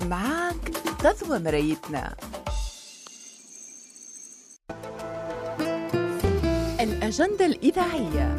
معاك غزوة مرايتنا. الأجندة الإذاعية.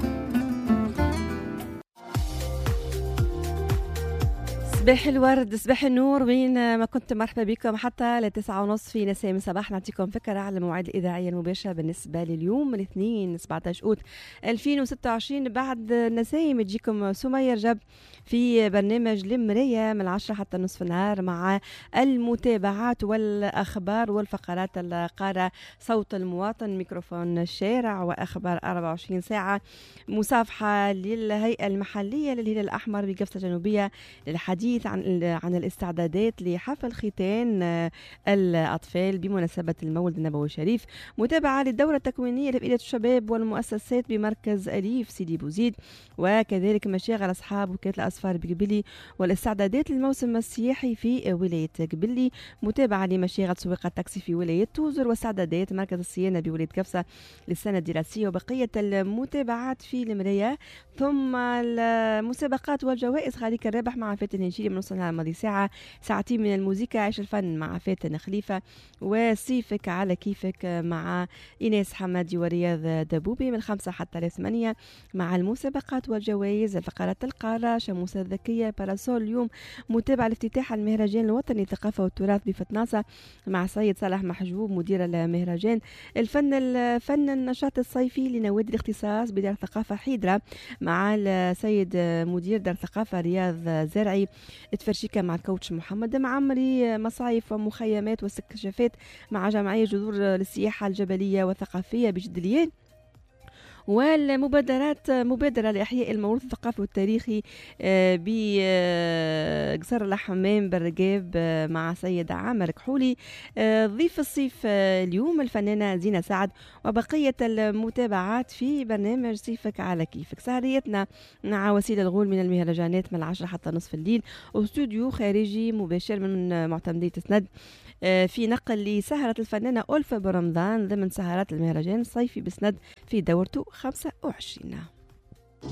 صباح الورد، صباح النور، وين ما كنت مرحبا بكم حتى ل9:30 في نساء صباح. نعطيكم فكرة على الموعد الإذاعية المباشرة بالنسبة لليوم الاثنين 17 أوت 2026. بعد نسايم تجيكم سمية رجب في برنامج المراية من 10 حتى نصف النهار مع المتابعات والأخبار والفقرات القارة، صوت المواطن، ميكروفون الشارع، وأخبار 24 ساعة، مصافحة للهيئة المحلية للهلال الأحمر بقفصة جنوبية للحديث عن الاستعدادات لحفل ختان الأطفال بمناسبة المولد النبوي الشريف، متابعة للدورة التكوينية لفئة الشباب والمؤسسات بمركز أليف سيدي بوزيد، وكذلك مشاغل أصحاب وكالة الأسفار بقبلي والاستعدادات للموسم السياحي في ولاية قبلي، متابعة لمشاغل سواقة التاكسي في ولاية توزر واستعدادات مركز الصيانة بولاية كفصة للسنة الدراسية، وبقية المتابعات في المراية. ثم المسابقات والجوائز، خليك الرابح مع فاتن هنشيري من نص النهار الماضي ساعتين من الموسيقى، عيش الفن مع فاتن خليفة، وصيفك على كيفك مع إيناس حمادي ورياض دبوبي من 5 حتى 8 مع المسابقات والجوائز. الفقرات القارة، شموسة الذكية، باراسول، اليوم متابعة لافتتاح المهرجان الوطني للثقافة والتراث بفتناصة مع سيد صالح محجوب مدير المهرجان. الفن النشاط الصيفي لنوادي الاختصاص بدار الثقافة حيدرة مع السيد مدير دار الثقافة رياض زرعي. تفرشيكا مع الكوتش محمد معمري، مصايف ومخيمات واستكشافات مع جمعية جذور للسياحة الجبلية والثقافية بجدليان. والمبادرات، مبادرة لإحياء الموروث الثقافي والتاريخي بقصر الحمام بالرقاب مع سيد عامر كحولي. ضيف الصيف اليوم الفنانة زينة سعد، وبقية المتابعات في برنامج صيفك على كيفك. سهريتنا مع وسيلة الغول من المهرجانات من 10 حتى نصف الليل، واستوديو خارجي مباشر من معتمدية سند في نقل لسهرة الفنانة ألفة برمضان ضمن سهرات المهرجان الصيفي بسند في دورته 25.